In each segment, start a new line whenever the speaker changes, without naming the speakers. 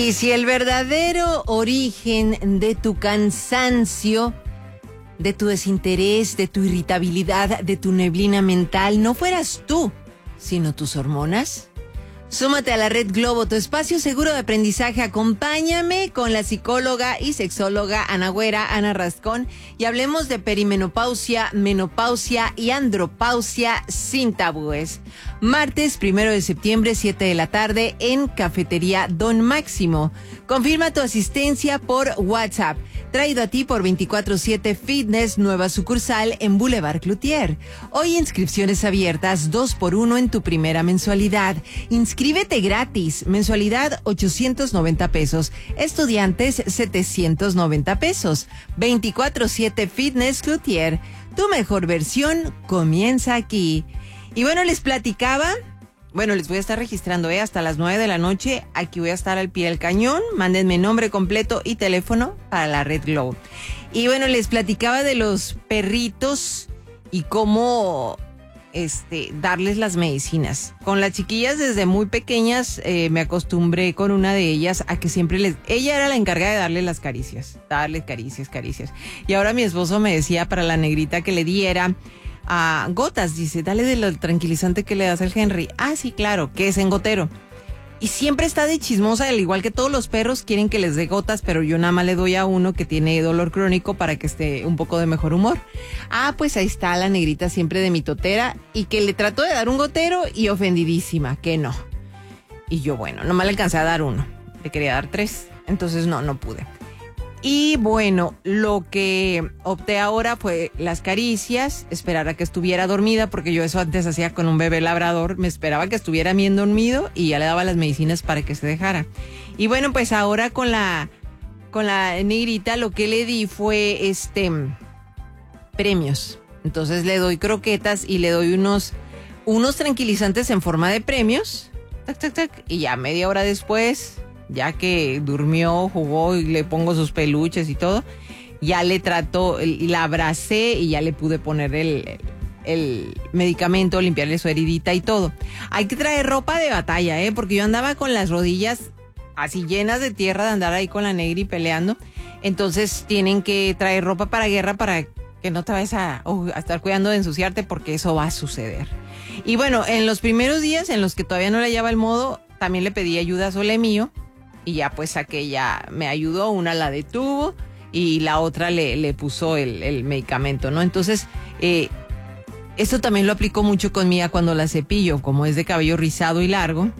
Y si el verdadero origen de tu cansancio, de tu desinterés, de tu irritabilidad, de tu neblina mental, no fueras tú, sino tus hormonas, súmate a la Red Globo, tu espacio seguro de aprendizaje. Acompáñame con la psicóloga y sexóloga Ana Güera, Ana Rascón, y hablemos de perimenopausia, menopausia y andropausia sin tabúes. Martes 1 de septiembre, 7 de la tarde, en Cafetería Don Máximo. Confirma tu asistencia por WhatsApp. Traído a ti por 24/7 Fitness, nueva sucursal en Boulevard Cloutier. Hoy inscripciones abiertas, 2x1 en tu primera mensualidad. Inscríbete gratis. Mensualidad 890 pesos. Estudiantes 790 pesos. 24/7 Fitness Cloutier. Tu mejor versión comienza aquí. Y bueno, les platicaba. Bueno, les voy a estar registrando hasta las 9 de la noche. Aquí voy a estar al pie del cañón. Mándenme nombre completo y teléfono para la Red Globo. Y bueno, les platicaba de los perritos y cómo darles las medicinas. Con las chiquillas desde muy pequeñas me acostumbré con una de ellas a que siempre ella era la encargada de darle las caricias. Darle caricias. Y ahora mi esposo me decía para la negrita que le diera gotas, dice, dale de lo tranquilizante que le das al Henry. Ah, sí, claro, que es en gotero. Y siempre está de chismosa, al igual que todos los perros quieren que les dé gotas, pero yo nada más le doy a uno que tiene dolor crónico para que esté un poco de mejor humor. Ah, pues ahí está la negrita siempre de mi totera, y que le trató de dar un gotero y ofendidísima, que no. Y yo, bueno, nomás le alcancé a dar uno, le quería dar 3, entonces no pude. Y bueno, lo que opté ahora fue las caricias, esperar a que estuviera dormida, porque yo eso antes hacía con un bebé labrador, me esperaba que estuviera bien dormido y ya le daba las medicinas para que se dejara. Y bueno, pues ahora con la negrita lo que le di fue premios. Entonces le doy croquetas y le doy unos tranquilizantes en forma de premios, y ya media hora después, ya que durmió, jugó y le pongo sus peluches y todo, ya le trato, la abracé y ya le pude poner el medicamento, limpiarle su heridita y todo. Hay que traer ropa de batalla, porque yo andaba con las rodillas así llenas de tierra de andar ahí con la negri peleando. Entonces tienen que traer ropa para guerra para que no te vayas a estar cuidando de ensuciarte, porque eso va a suceder. Y bueno, en los primeros días en los que todavía no le hallaba el modo, también le pedí ayuda a Sole mío. Y ya pues aquella me ayudó, una la detuvo y la otra le puso el medicamento, ¿no? Entonces, esto también lo aplico mucho con Mía cuando la cepillo, como es de cabello rizado y largo,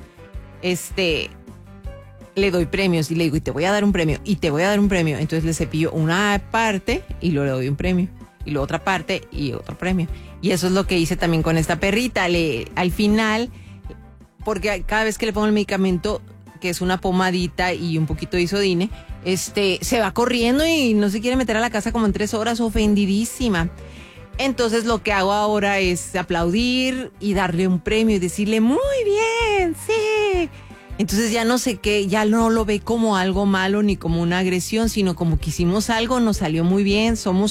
le doy premios y le digo, y te voy a dar un premio, y te voy a dar un premio. Entonces le cepillo una parte y luego le doy un premio, y la otra parte y otro premio. Y eso es lo que hice también con esta perrita. Al final, porque cada vez que le pongo el medicamento, que es una pomadita y un poquito de isodine, se va corriendo y no se quiere meter a la casa como en 3 horas, ofendidísima. Entonces lo que hago ahora es aplaudir y darle un premio y decirle, muy bien, sí. Entonces ya no sé qué, ya no lo ve como algo malo ni como una agresión, sino como que hicimos algo, nos salió muy bien, somos